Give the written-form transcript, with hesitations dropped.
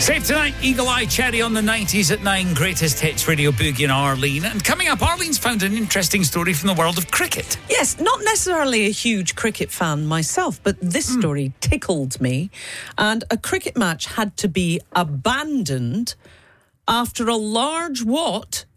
Shape tonight, Eagle Eye Cherry on the 90s at 9, Greatest Hits Radio Boogie and Arlene. And coming up, Arlene's found an interesting story from the world of cricket. Yes, not necessarily a huge cricket fan myself, but this story tickled me. And a cricket match had to be abandoned after a large what